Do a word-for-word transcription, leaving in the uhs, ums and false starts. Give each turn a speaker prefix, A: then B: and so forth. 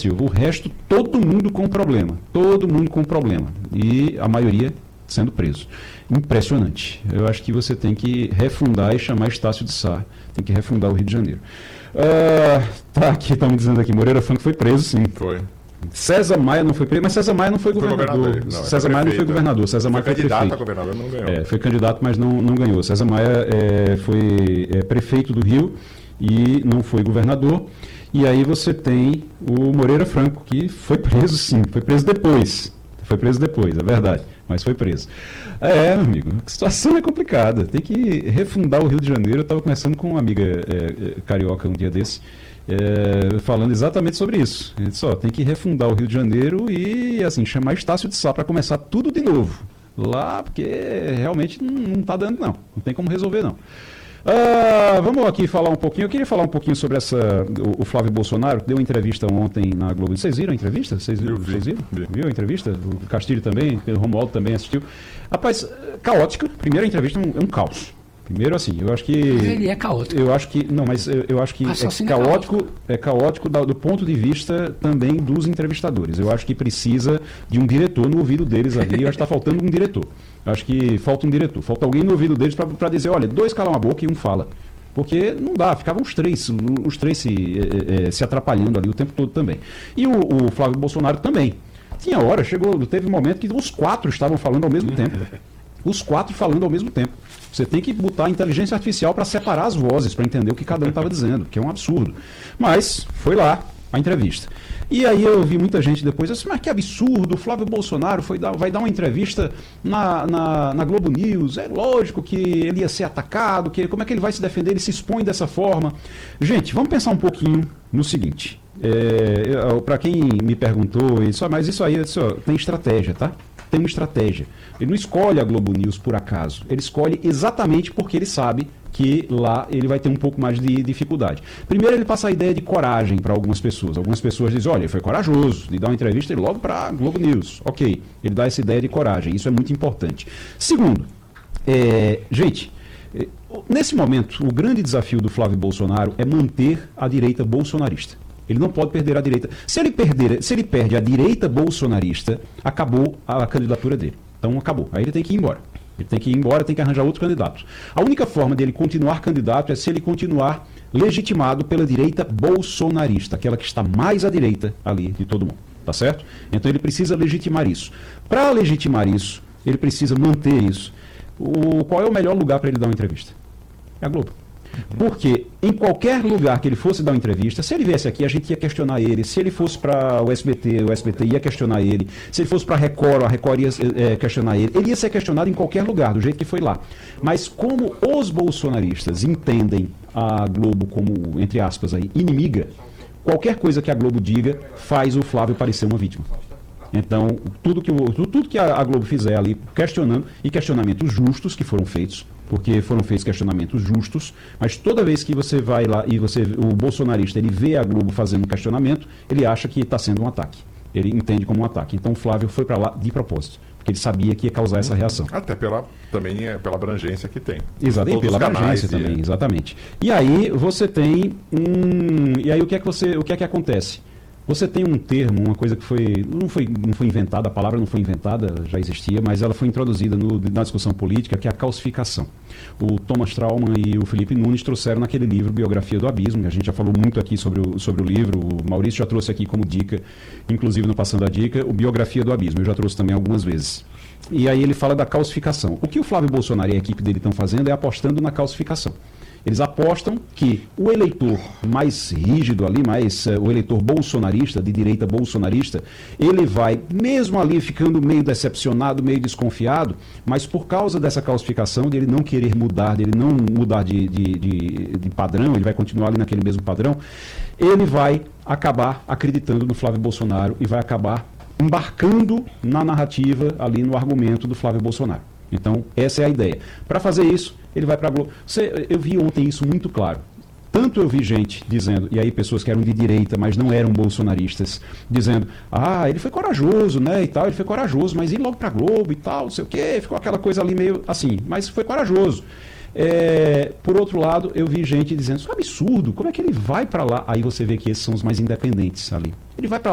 A: Silva. O resto, todo mundo com problema. Todo mundo com problema. E a maioria sendo preso. Impressionante. Eu acho que você tem que refundar e chamar Estácio de Sá. Tem que refundar o Rio de Janeiro. Uh, tá aqui, estão me dizendo aqui, Moreira Franco foi preso, sim.
B: Foi.
A: César Maia não foi preso, mas César Maia não foi governador. Foi governador. Não, César Maia não foi governador. César Maia foi
B: candidato
A: prefeito.
B: a governador, não ganhou.
A: É, foi candidato, mas não, não ganhou. César Maia é, foi é, prefeito do Rio e não foi governador. E aí você tem o Moreira Franco, que foi preso, sim. Foi preso depois. Foi preso depois, é verdade. Mas foi preso. É, meu amigo, a situação é complicada. Tem que refundar o Rio de Janeiro. Eu estava conversando com uma amiga é, carioca um dia desse. É, falando exatamente sobre isso. Ele disse, ó, tem que refundar o Rio de Janeiro e assim, chamar Estácio de Sá para começar tudo de novo. Lá, porque realmente não está dando, não. Não tem como resolver, não. Ah, vamos aqui falar um pouquinho. Eu queria falar um pouquinho sobre essa, o, o Flávio Bolsonaro, que deu uma entrevista ontem na Globo. Vocês viram a entrevista? Vocês,
B: Eu vi,
A: vocês viram?
B: Vi.
A: Viu a entrevista? O Castilho também, o Romualdo também assistiu. Rapaz, caótica. Primeira entrevista é um, é um caos. Primeiro, assim, eu acho que...
C: Mas ele é caótico.
A: Eu acho que... Não, mas eu, eu acho que é caótico, é caótico do, do ponto de vista também dos entrevistadores. Eu acho que precisa de um diretor no ouvido deles ali. Eu acho que está faltando um diretor. Eu acho que falta um diretor. Falta alguém no ouvido deles para dizer, olha, dois calam a boca e um fala. Porque não dá, ficavam os três, os três se, é, é, se atrapalhando ali o tempo todo também. E o, o Flávio Bolsonaro também. Tinha hora, chegou, teve um momento que os quatro estavam falando ao mesmo tempo. Os quatro falando ao mesmo tempo. Você tem que botar a inteligência artificial para separar as vozes, para entender o que cada um estava dizendo, que é um absurdo. Mas foi lá a entrevista. E aí eu vi muita gente depois, assim, mas que absurdo, o Flávio Bolsonaro foi dar, vai dar uma entrevista na, na, na Globo News, é lógico que ele ia ser atacado, que, como é que ele vai se defender, ele se expõe dessa forma. Gente, vamos pensar um pouquinho no seguinte, é, para quem me perguntou, isso, mas isso aí isso, tem estratégia, tá? Tem uma estratégia. Ele não escolhe a Globo News por acaso. Ele escolhe exatamente porque ele sabe que lá ele vai ter um pouco mais de dificuldade. Primeiro, ele passa a ideia de coragem para algumas pessoas. Algumas pessoas dizem, olha, ele foi corajoso de dar uma entrevista logo para a Globo News. Ok, ele dá essa ideia de coragem. Isso é muito importante. Segundo, é, gente, é, nesse momento, o grande desafio do Flávio Bolsonaro é manter a direita bolsonarista. Ele não pode perder a direita. Se ele, perder, se ele perde a direita bolsonarista, acabou a candidatura dele. Então acabou. Aí ele tem que ir embora. Ele tem que ir embora, tem que arranjar outro candidato. A única forma dele continuar candidato é se ele continuar legitimado pela direita bolsonarista, aquela que está mais à direita ali de todo mundo. Tá certo? Então ele precisa legitimar isso. Para legitimar isso, ele precisa manter isso. O, qual é o melhor lugar para ele dar uma entrevista? É a Globo. Porque em qualquer lugar que ele fosse dar uma entrevista, se ele viesse aqui, a gente ia questionar ele. Se ele fosse para o S B T, o S B T ia questionar ele. Se ele fosse para a Record, a Record ia é, questionar ele. Ele ia ser questionado em qualquer lugar, do jeito que foi lá. Mas como os bolsonaristas entendem a Globo como, entre aspas, aí, inimiga, qualquer coisa que a Globo diga faz o Flávio parecer uma vítima. Então, tudo que, o, tudo que a Globo fizer ali, questionando, e questionamentos justos que foram feitos, porque foram feitos questionamentos justos, mas toda vez que você vai lá e você, o bolsonarista, ele vê a Globo fazendo um questionamento, ele acha que está sendo um ataque. Ele entende como um ataque. Então, o Flávio foi para lá de propósito, porque ele sabia que ia causar essa reação.
B: Até pela, também é pela abrangência que tem.
A: Exatamente, pela abrangência também,
B: e...
A: exatamente. E aí você tem um... E aí o que é que, você, o que, é que acontece? Você tem um termo, uma coisa que foi não, foi, não foi inventada, a palavra não foi inventada, já existia, mas ela foi introduzida no, na discussão política, que é a calcificação. O Thomas Trauman e o Felipe Nunes trouxeram naquele livro Biografia do Abismo, que a gente já falou muito aqui sobre o, sobre o livro, o Maurício já trouxe aqui como dica, inclusive no Passando a Dica, o Biografia do Abismo, eu já trouxe também algumas vezes. E aí ele fala da calcificação. O que o Flávio Bolsonaro e a equipe dele estão fazendo é apostando na calcificação. Eles apostam que o eleitor mais rígido ali, mais uh, o eleitor bolsonarista, de direita bolsonarista, ele vai, mesmo ali ficando meio decepcionado, meio desconfiado, mas por causa dessa calcificação, de ele não querer mudar, de ele não mudar de, de, de, de padrão, ele vai continuar ali naquele mesmo padrão, ele vai acabar acreditando no Flávio Bolsonaro e vai acabar embarcando na narrativa, ali no argumento do Flávio Bolsonaro. Então, essa é a ideia. Para fazer isso, ele vai para a Globo. Você, eu vi ontem isso muito claro. Tanto eu vi gente dizendo, e aí pessoas que eram de direita, mas não eram bolsonaristas, dizendo, ah, ele foi corajoso, né, e tal, ele foi corajoso, mas ir logo para a Globo e tal, não sei o quê, ficou aquela coisa ali meio assim, mas foi corajoso. É, por outro lado, eu vi gente dizendo, isso é um absurdo, como é que ele vai para lá? Aí você vê que esses são os mais independentes ali. Ele vai para